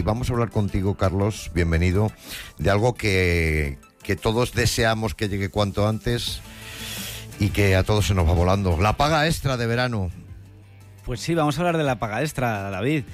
vamos a hablar contigo, Carlos, bienvenido, de algo que todos deseamos que llegue cuanto antes y que a todos se nos va volando. La paga extra de verano. Pues sí, vamos a hablar de la paga extra, David.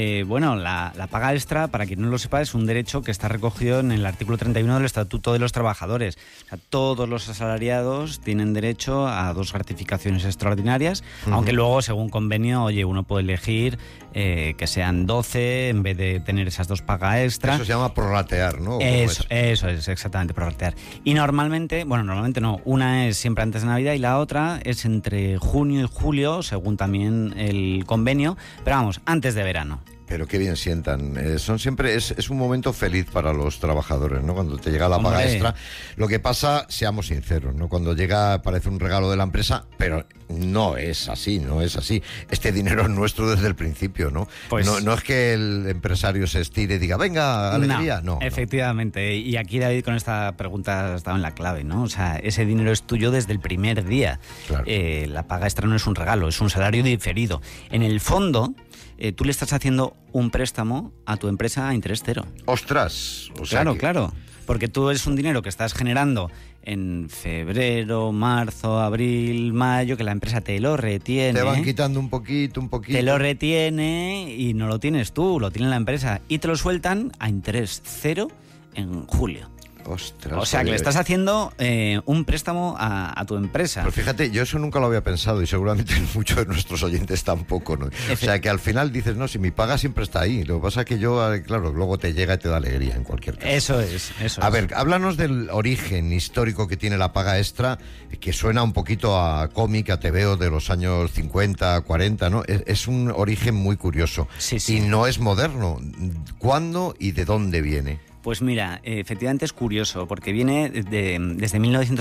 La paga extra, para quien no lo sepa, es un derecho que está recogido en el artículo 31 del Estatuto de los Trabajadores. O sea, todos los asalariados tienen derecho a 2 gratificaciones extraordinarias, aunque luego, según convenio, uno puede elegir que sean 12 en vez de tener esas 2 pagas extra. Eso se llama prorratear, ¿no? Eso es, exactamente, prorratear. Y normalmente no, una es siempre antes de Navidad y la otra es entre junio y julio, según también el convenio, pero vamos, antes de verano. Pero qué bien sientan. Son siempre es un momento feliz para los trabajadores, ¿no? Cuando te llega la paga extra. Lo que pasa, seamos sinceros, ¿no? Cuando llega parece un regalo de la empresa, pero no es así. Este dinero es nuestro desde el principio, ¿no? Pues, no es que el empresario se estire y diga, venga, alegría. No. Efectivamente. Y aquí, David, con esta pregunta has dado en la clave, ¿no? O sea, ese dinero es tuyo desde el primer día. Claro. La paga extra no es un regalo, es un salario diferido. En el fondo, tú le estás haciendo un préstamo a tu empresa a interés cero. ¡Ostras! O sea Claro. Porque tú es un dinero que estás generando en febrero, marzo, abril, mayo, que la empresa te lo retiene. Te van quitando un poquito. Te lo retiene y no lo tienes tú, lo tiene la empresa. Y te lo sueltan a interés cero en julio. Ostras, o sea, que le estás haciendo un préstamo a tu empresa. Pero fíjate, yo eso nunca lo había pensado y seguramente muchos de nuestros oyentes tampoco, ¿no? O sea, que al final dices, no, si mi paga siempre está ahí. Lo que pasa es que claro, luego te llega y te da alegría en cualquier caso. Eso es. A ver, háblanos del origen histórico que tiene la paga extra, que suena un poquito a cómic, a TVO de los años 50, 40, ¿no? Es un origen muy curioso. Sí. Y no es moderno. ¿Cuándo y de dónde viene? Pues mira, efectivamente es curioso, porque viene desde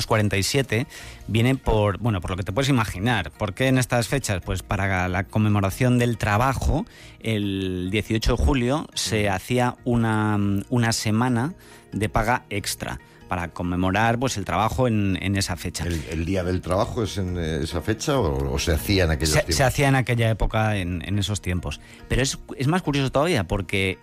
1947, viene por lo que te puedes imaginar. ¿Por qué en estas fechas? Pues para la conmemoración del trabajo, el 18 de julio se hacía una semana de paga extra, para conmemorar pues el trabajo en esa fecha. ¿El Día del Trabajo es en esa fecha o se hacía en aquellos tiempos? Se hacía en aquella época, en esos tiempos. Pero es más curioso todavía porque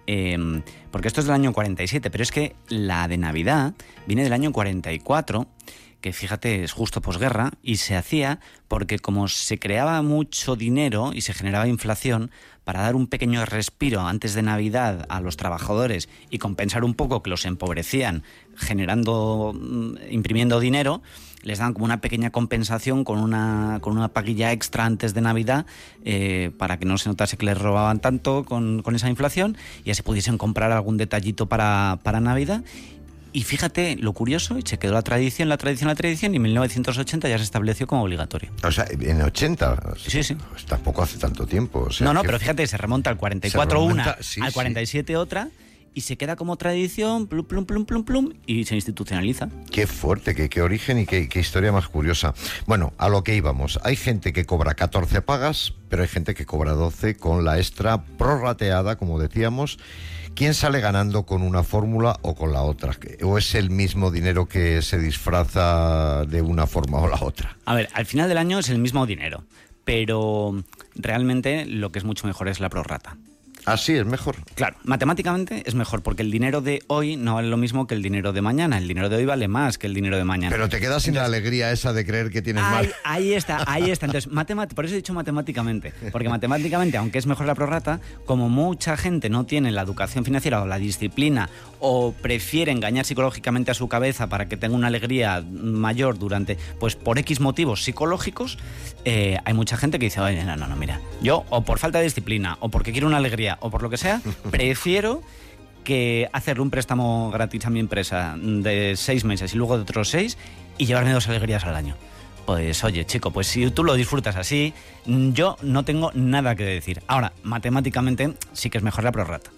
esto es del año 47, pero es que la de Navidad viene del año 44, que fíjate, es justo posguerra, y se hacía porque como se creaba mucho dinero y se generaba inflación, para dar un pequeño respiro antes de Navidad a los trabajadores y compensar un poco que los empobrecían imprimiendo dinero, les daban como una pequeña compensación con una paguilla extra antes de Navidad para que no se notase que les robaban tanto con esa inflación y así pudiesen comprar algún detallito para Navidad. Y fíjate lo curioso, y se quedó la tradición, y en 1980 ya se estableció como obligatorio. O sea, en 80. Sí. Pues tampoco hace tanto tiempo. O sea, pero fíjate, se remonta al 44 una, al 47 otra, y se queda como tradición, plum, y se institucionaliza. Qué fuerte, qué origen y qué historia más curiosa. Bueno, a lo que íbamos. Hay gente que cobra 14 pagas, pero hay gente que cobra 12 con la extra prorrateada, como decíamos. ¿Quién sale ganando con una fórmula o con la otra? ¿O es el mismo dinero que se disfraza de una forma o la otra? A ver, al final del año es el mismo dinero, pero realmente lo que es mucho mejor es la prorrata. Ah, sí, es mejor. Claro, matemáticamente es mejor, porque el dinero de hoy no vale lo mismo que el dinero de mañana. El dinero de hoy vale más que el dinero de mañana. Pero te quedas sin la alegría esa de creer que tienes más. Ahí está. Entonces, por eso he dicho matemáticamente. Porque matemáticamente, aunque es mejor la prorrata, como mucha gente no tiene la educación financiera o la disciplina, o prefiere engañar psicológicamente a su cabeza para que tenga una alegría mayor pues por X motivos psicológicos, hay mucha gente que dice, oye, no, mira, yo o por falta de disciplina, o porque quiero una alegría, o por lo que sea, prefiero que hacerle un préstamo gratis a mi empresa de 6 meses y luego de otros 6 y llevarme 2 alegrías al año. Pues oye, chico, pues si tú lo disfrutas así, yo no tengo nada que decir. Ahora, matemáticamente sí que es mejor la prorrata.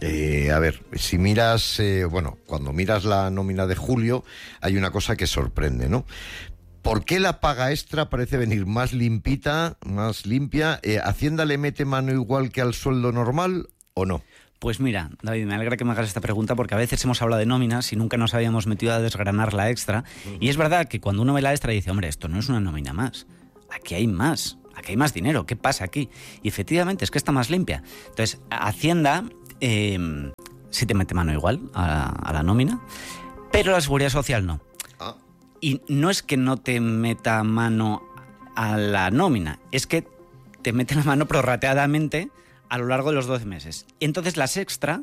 A ver, si miras, cuando miras la nómina de julio, hay una cosa que sorprende, ¿no? ¿Por qué la paga extra parece venir más limpita, más limpia? ¿Hacienda le mete mano igual que al sueldo normal o no? Pues mira, David, me alegra que me hagas esta pregunta porque a veces hemos hablado de nóminas y nunca nos habíamos metido a desgranar la extra. Y es verdad que cuando uno ve la extra dice, hombre, esto no es una nómina más, aquí hay más dinero, ¿qué pasa aquí? Y efectivamente es que está más limpia. Entonces, Hacienda sí te mete mano igual a la nómina, pero la Seguridad Social no. Y no es que no te meta mano a la nómina, es que te mete la mano prorrateadamente a lo largo de los 12 meses. Y entonces las extra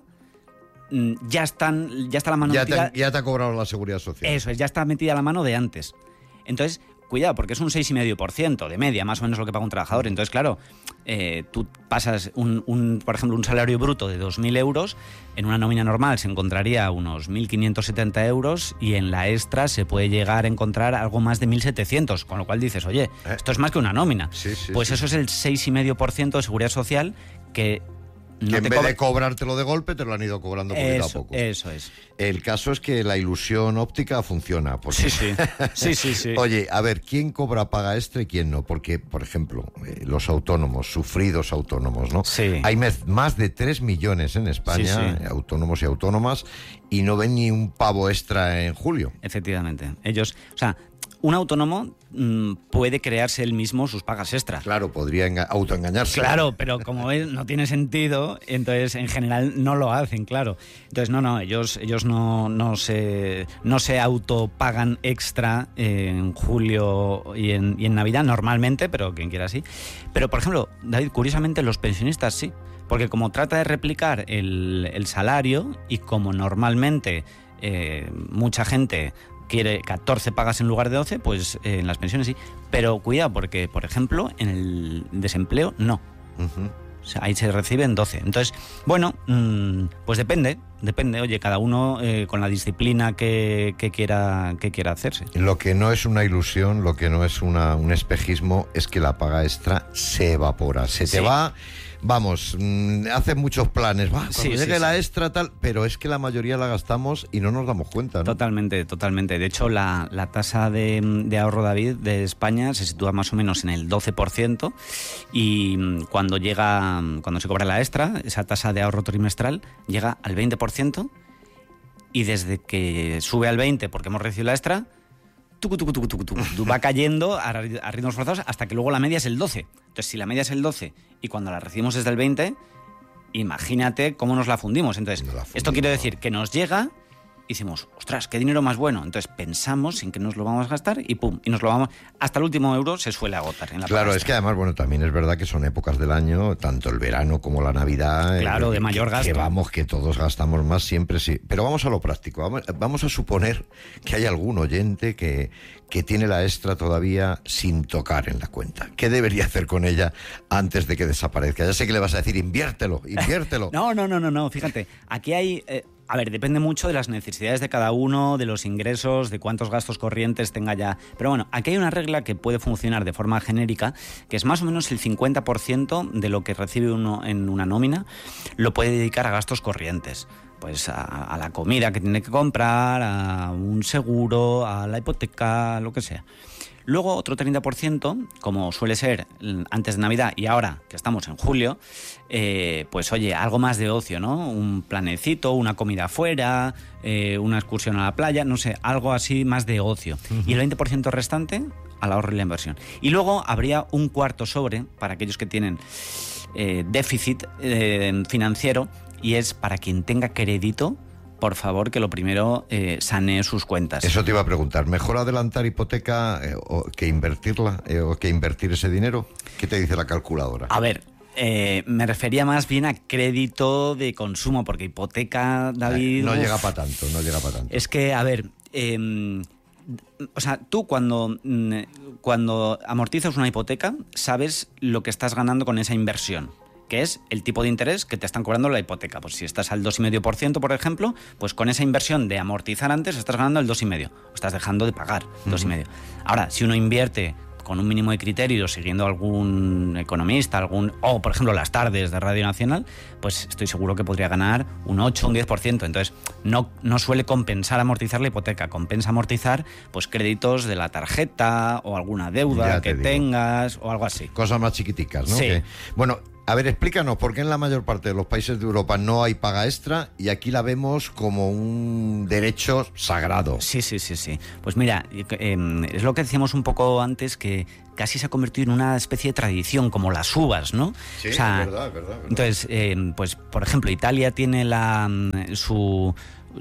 ya está la mano metida. Ya te ha cobrado la Seguridad Social. Eso es, ya está metida la mano de antes. Entonces, cuidado, porque es un 6,5% de media, más o menos lo que paga un trabajador. Entonces, claro, tú pasas, por ejemplo, un salario bruto de 2.000 euros, en una nómina normal se encontraría unos 1.570 euros y en la extra se puede llegar a encontrar algo más de 1.700, con lo cual dices, oye, esto es más que una nómina. Pues eso es el 6,5% de Seguridad Social que no en vez de cobrártelo de golpe, te lo han ido cobrando poquito a poco. Eso es. El caso es que la ilusión óptica funciona. Porque... Sí. Oye, a ver, ¿quién cobra paga extra y quién no? Porque, por ejemplo, los autónomos, sufridos autónomos, ¿no? Sí. Hay más de 3 millones en España, autónomos y autónomas, y no ven ni un pavo extra en julio. Efectivamente. Ellos, o sea, un autónomo puede crearse él mismo sus pagas extra. Claro, podría autoengañarse. Claro, pero como no tiene sentido, entonces en general no lo hacen, claro. Entonces ellos no se autopagan extra en julio y en Navidad normalmente, pero quien quiera sí. Pero por ejemplo, David, curiosamente los pensionistas sí, porque como trata de replicar el salario y como normalmente mucha gente quiere 14 pagas en lugar de 12, pues en las pensiones sí. Pero cuidado, porque, por ejemplo, en el desempleo no. O sea, ahí se reciben 12. Entonces, bueno, pues depende. Oye, cada uno con la disciplina que quiera hacerse. Lo que no es una ilusión, lo que no es un espejismo, es que la paga extra se evapora. Se te va... Vamos, hacen muchos planes, cuando llegue la extra tal, pero es que la mayoría la gastamos y no nos damos cuenta, ¿no? Totalmente. De hecho, la tasa de ahorro, David, de España se sitúa más o menos en el 12% y cuando se cobra la extra, esa tasa de ahorro trimestral llega al 20% y desde que sube al 20% porque hemos recibido la extra, va cayendo a ritmos forzados hasta que luego la media es el 12. Entonces, si la media es el 12 y cuando la recibimos es del 20, imagínate cómo nos la fundimos. Entonces, esto quiere decir que nos llega y decimos, ostras, qué dinero más bueno. Entonces pensamos en que nos lo vamos a gastar y pum, y nos lo vamos... Hasta el último euro se suele agotar en la Claro, es que además, bueno, también es verdad que son épocas del año, tanto el verano como la Navidad... Claro, de mayor gasto. Que todos gastamos más siempre, sí. Pero vamos a lo práctico. Vamos a suponer que hay algún oyente que tiene la extra todavía sin tocar en la cuenta. ¿Qué debería hacer con ella antes de que desaparezca? Ya sé que le vas a decir, inviértelo. No, fíjate, aquí hay... A ver, depende mucho de las necesidades de cada uno, de los ingresos, de cuántos gastos corrientes tenga ya. Pero bueno, aquí hay una regla que puede funcionar de forma genérica, que es más o menos el 50% de lo que recibe uno en una nómina, lo puede dedicar a gastos corrientes. Pues a la comida que tiene que comprar, a un seguro, a la hipoteca, lo que sea. Luego otro 30%, como suele ser antes de Navidad y ahora que estamos en julio, pues oye, algo más de ocio, ¿no? Un planecito, una comida afuera, una excursión a la playa, no sé, algo así más de ocio. Y el 20% restante al ahorro y la inversión. Y luego habría un cuarto sobre para aquellos que tienen déficit financiero y es para quien tenga crédito. Por favor, que lo primero sanee sus cuentas. Eso te iba a preguntar. ¿Mejor adelantar hipoteca que invertirla o que invertir ese dinero? ¿Qué te dice la calculadora? A ver, me refería más bien a crédito de consumo, porque hipoteca, David... No llega para tanto. Es que, a ver... o sea, tú cuando amortizas una hipoteca, sabes lo que estás ganando con esa inversión, que es el tipo de interés que te están cobrando la hipoteca. Pues si estás al 2,5%, por ejemplo, pues con esa inversión de amortizar antes estás ganando el 2,5%. Estás dejando de pagar 2,5%. Ahora, si uno invierte con un mínimo de criterio, siguiendo algún economista, o por ejemplo las tardes de Radio Nacional, pues estoy seguro que podría ganar un 8, un 10%. Entonces, no suele compensar amortizar la hipoteca, compensa amortizar pues créditos de la tarjeta o alguna deuda que tengas o algo así. Cosas más chiquiticas, ¿no? Sí. Bueno, a ver, explícanos, ¿por qué en la mayor parte de los países de Europa no hay paga extra y aquí la vemos como un derecho sagrado? Sí. Pues mira, es lo que decíamos un poco antes, que casi se ha convertido en una especie de tradición, como las uvas, ¿no? Sí, es verdad. Entonces, pues por ejemplo, Italia tiene su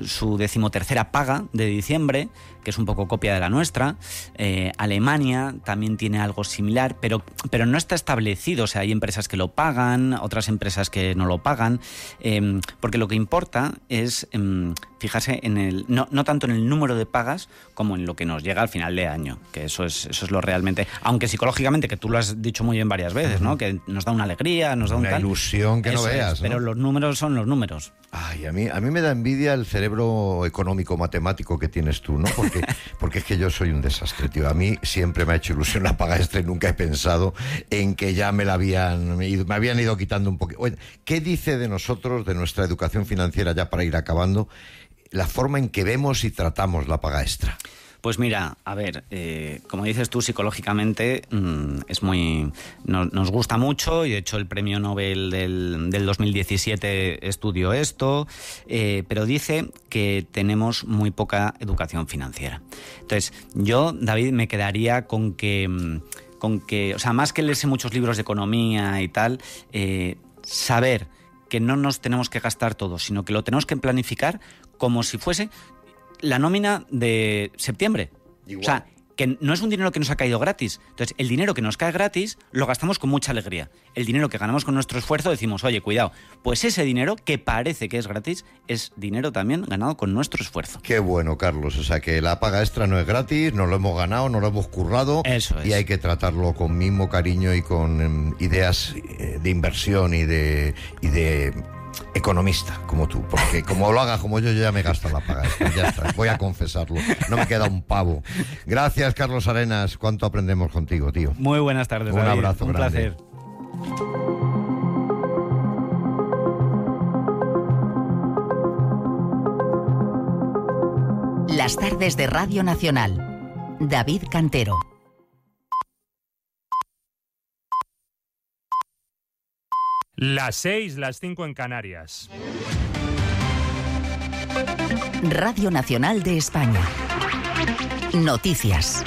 13ª paga de diciembre, que es un poco copia de la nuestra. Alemania también tiene algo similar, pero no está establecido. O sea, hay empresas que lo pagan, otras empresas que no lo pagan, porque lo que importa es fijarse no tanto en el número de pagas como en lo que nos llega al final de año, que eso es lo realmente, aunque psicológicamente, que tú lo has dicho muy bien varias veces, ¿no? Que nos da una alegría, nos da una ilusión que no veas, ¿no? Pero los números son los números. Ay, a mí me da envidia el cerebro económico matemático que tienes tú, ¿no? Porque es que yo soy un desastre, tío. A mí siempre me ha hecho ilusión la paga extra y nunca he pensado en que ya me habían ido quitando un poquito. Oye, ¿qué dice de nosotros, de nuestra educación financiera, ya para ir acabando, la forma en que vemos y tratamos la paga extra? Pues mira, a ver, como dices tú, psicológicamente nos gusta mucho, y de hecho el premio Nobel del 2017 estudió esto, pero dice que tenemos muy poca educación financiera. Entonces, yo, David, me quedaría con que, o sea, más que leerse muchos libros de economía y tal, saber que no nos tenemos que gastar todo, sino que lo tenemos que planificar como si fuese la nómina de septiembre. Igual. O sea, que no es un dinero que nos ha caído gratis. Entonces, el dinero que nos cae gratis lo gastamos con mucha alegría. El dinero que ganamos con nuestro esfuerzo decimos, oye, cuidado, pues ese dinero que parece que es gratis es dinero también ganado con nuestro esfuerzo. Qué bueno, Carlos. O sea, que la paga extra no es gratis, no lo hemos ganado, no lo hemos currado. Eso es. Y hay que tratarlo con mismo cariño y con ideas de inversión y de economista como tú, porque como lo hagas como yo ya me gasto la paga extra, ya está, voy a confesarlo, no me queda un pavo. Gracias, Carlos Arenas, cuánto aprendemos contigo, tío. Muy buenas tardes, un David. Abrazo un grande. Placer. Las tardes de Radio Nacional. David Cantero. Las 6, las 5 en Canarias. Radio Nacional de España. Noticias.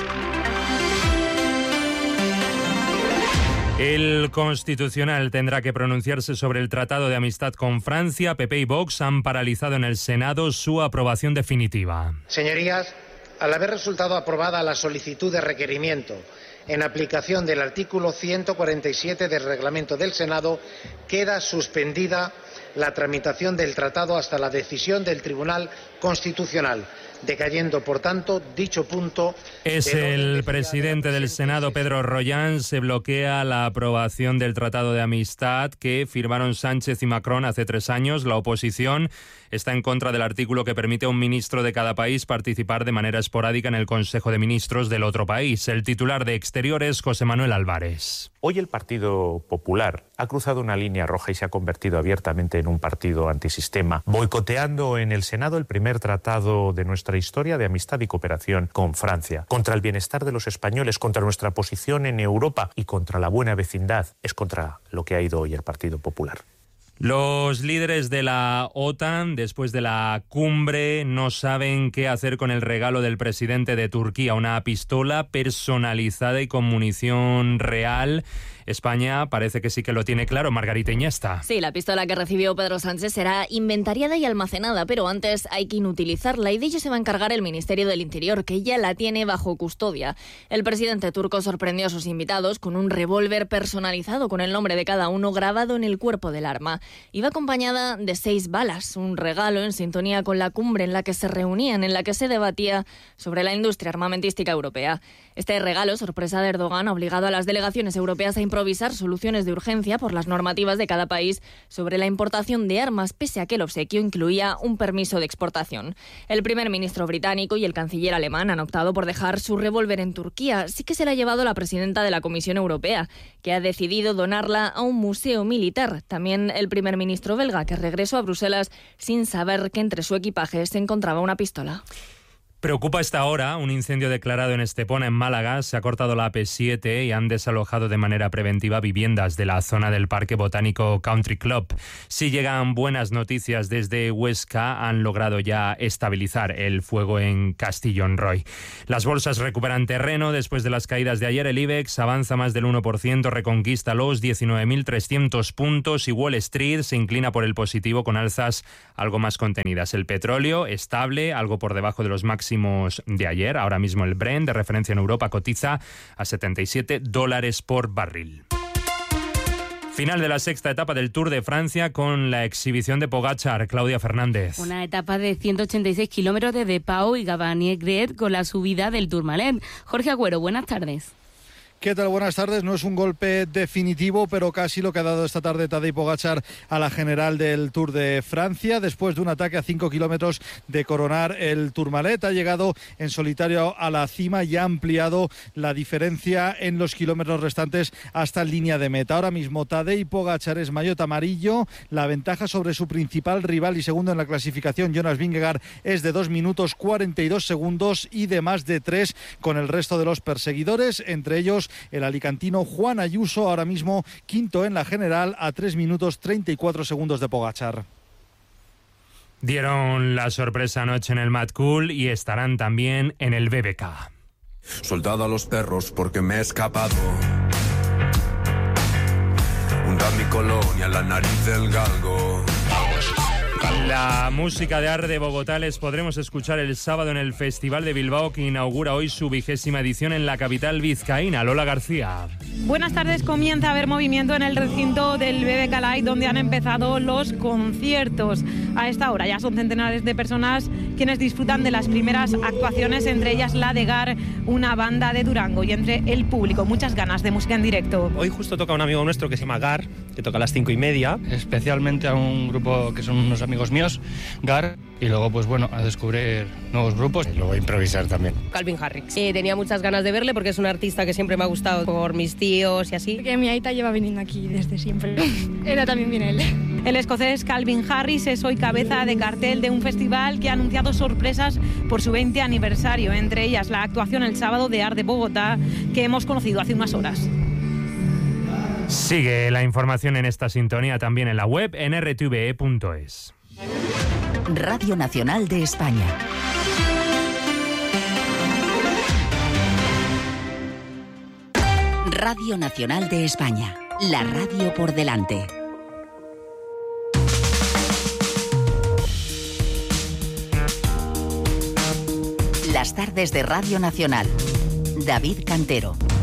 El Constitucional tendrá que pronunciarse sobre el Tratado de Amistad con Francia. PP y Vox han paralizado en el Senado su aprobación definitiva. Señorías, al haber resultado aprobada la solicitud de requerimiento en aplicación del artículo 147 del reglamento del Senado, queda suspendida la tramitación del tratado hasta la decisión del Tribunal Constitucional, decayendo, por tanto, dicho punto. Es el presidente del Senado, Pedro Rollán. Se bloquea la aprobación del Tratado de Amistad que firmaron Sánchez y Macron hace 3 años. La oposición está en contra del artículo que permite a un ministro de cada país participar de manera esporádica en el Consejo de Ministros del otro país. El titular de Exteriores, José Manuel Álvarez. Hoy el Partido Popular ha cruzado una línea roja y se ha convertido abiertamente en un partido antisistema, boicoteando en el Senado el primer tratado de nuestra historia de amistad y cooperación con Francia, contra el bienestar de los españoles, contra nuestra posición en Europa y contra la buena vecindad. Es contra lo que ha ido hoy el Partido Popular. Los líderes de la OTAN, después de la cumbre, no saben qué hacer con el regalo del presidente de Turquía, una pistola personalizada y con munición real. España parece que sí que lo tiene claro. Margarita Iñesta. Sí, la pistola que recibió Pedro Sánchez será inventariada y almacenada, pero antes hay que inutilizarla y de ello se va a encargar el Ministerio del Interior, que ya la tiene bajo custodia. El presidente turco sorprendió a sus invitados con un revólver personalizado con el nombre de cada uno grabado en el cuerpo del arma. Iba acompañada de 6 balas, un regalo en sintonía con la cumbre en la que se reunían, en la que se debatía sobre la industria armamentística europea. Este regalo, sorpresa de Erdogan, ha obligado a las delegaciones europeas a improvisar soluciones de urgencia por las normativas de cada país sobre la importación de armas, pese a que el obsequio incluía un permiso de exportación. El primer ministro británico y el canciller alemán han optado por dejar su revólver en Turquía. Sí que se la ha llevado la presidenta de la Comisión Europea, que ha decidido donarla a un museo militar. También el primer ministro belga, que regresó a Bruselas sin saber que entre su equipaje se encontraba una pistola. Preocupa a esta hora un incendio declarado en Estepona, en Málaga. Se ha cortado la AP7 y han desalojado de manera preventiva viviendas de la zona del Parque Botánico Country Club. Si llegan buenas noticias desde Huesca, han logrado ya estabilizar el fuego en Castellón Roy. Las bolsas recuperan terreno después de las caídas de ayer. El IBEX avanza más del 1%, reconquista los 19.300 puntos y Wall Street se inclina por el positivo con alzas algo más contenidas. El petróleo estable, algo por debajo de los máximos de ayer. Ahora mismo el Brent, de referencia en Europa, cotiza a $77 por barril. Final de la sexta etapa del Tour de Francia con la exhibición de Pogačar. Claudia Fernández. Una etapa de 186 kilómetros desde Pau y Gavanier-Gret con la subida del Tourmalet. Jorge Agüero, buenas tardes. ¿Qué tal? Buenas tardes. No es un golpe definitivo, pero casi lo que ha dado esta tarde Tadej Pogačar a la general del Tour de Francia. Después de un ataque a 5 kilómetros de coronar el Tourmalet, ha llegado en solitario a la cima y ha ampliado la diferencia en los kilómetros restantes hasta línea de meta. Ahora mismo Tadej Pogačar es maillot amarillo. La ventaja sobre su principal rival y segundo en la clasificación, Jonas Vingegaard, es de 2 minutos 42 segundos y de más de 3 con el resto de los perseguidores, entre ellos el alicantino Juan Ayuso, ahora mismo quinto en la general a 3 minutos 34 segundos de Pogačar. Dieron la sorpresa anoche en el Mad Cool y estarán también en el BBK. Soltado a los perros porque me he escapado. Hunda mi colonia, la nariz del galgo. La música de Arde Bogotá les podremos escuchar el sábado en el Festival de Bilbao, que inaugura hoy su 20ª edición en la capital vizcaína. Lola García. Buenas tardes. Comienza a haber movimiento en el recinto del BBK Live, donde han empezado los conciertos. A esta hora ya son centenares de personas quienes disfrutan de las primeras actuaciones, entre ellas la de Gar, una banda de Durango, y entre el público muchas ganas de música en directo. Hoy justo toca un amigo nuestro que se llama Gar, que toca a las 5:30. Especialmente a un grupo que son unos amigos míos, Gar, y luego pues bueno, a descubrir nuevos grupos y luego a improvisar también. Calvin Harris. Tenía muchas ganas de verle porque es un artista que siempre me ha gustado por mis tíos y así. Porque mi aita lleva viniendo aquí desde siempre. Era también viene él. El escocés Calvin Harris es hoy cabeza de cartel de un festival que ha anunciado sorpresas por su 20 aniversario, entre ellas la actuación el sábado de Arde Bogotá, que hemos conocido hace unas horas. Sigue la información en esta sintonía también en la web en rtve.es. Radio Nacional de España. Radio Nacional de España. La radio por delante. Las tardes de Radio Nacional. David Cantero.